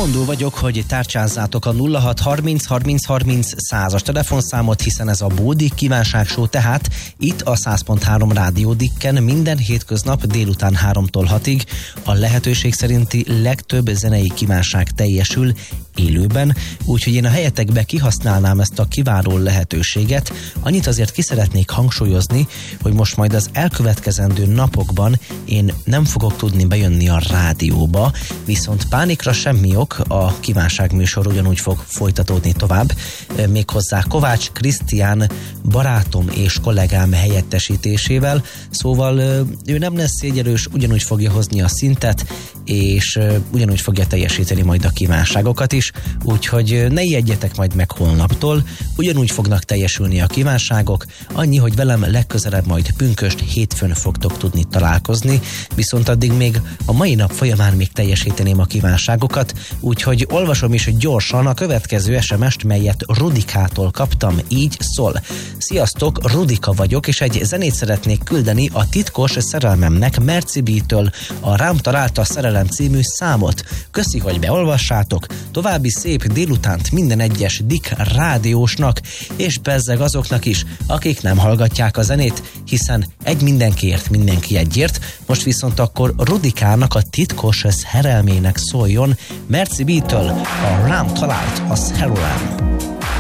Mondó vagyok, hogy tárcsázzátok a 06 30 30 30 100-as telefonszámot, hiszen ez a Bódi kívánságshow, tehát itt a 100.3 Rádió Dikken minden hétköznap délután 3-tól 6-ig a lehetőség szerinti legtöbb zenei kívánság teljesül élőben, úgyhogy én a helyetekbe kihasználnám ezt a kiváló lehetőséget. Annyit azért ki szeretnék hangsúlyozni, hogy most majd az elkövetkezendő napokban én nem fogok tudni bejönni a rádióba, viszont pánikra semmi ok, a kívánságműsor ugyanúgy fog folytatódni tovább, méghozzá Kovács Krisztián barátom és kollégám helyettesítésével, szóval ő nem lesz szégyelős, ugyanúgy fogja hozni a szintet, és ugyanúgy fogja teljesíteni majd a kívánságokat is, úgyhogy ne ijedjetek majd meg holnaptól, ugyanúgy fognak teljesülni a kívánságok, annyi, hogy velem legközelebb majd pünkösd hétfőn fogtok tudni találkozni, viszont addig még a mai nap folyamán még teljesíteném a kívánságokat, úgyhogy olvasom is gyorsan a következő SMS-t, melyet Rudikától kaptam, így szól. Sziasztok, Rudika vagyok, és egy zenét szeretnék küldeni a titkos szerelmemnek, Merci B-től, a Rám találta a szerelem című számot. Köszi, hogy beolvassátok, további szép délutánt minden egyes Dick rádiósnak, és bezzeg azoknak is, akik nem hallgatják a zenét, hiszen egy mindenkiért, mindenki egyért. Most viszont akkor Rudikának a titkos szerelmének szóljon Merci B-től a Rám talált a szerelem.